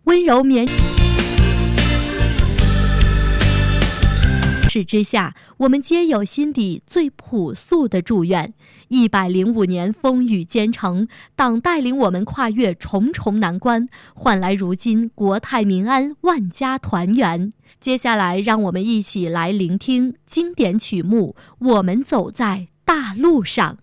温柔绵是之下，我们皆有心底最朴素的祝愿。105年风雨兼程，党带领我们跨越重重难关，换来如今国泰民安、万家团圆。接下来，让我们一起来聆听经典曲目《我们走在大路上》。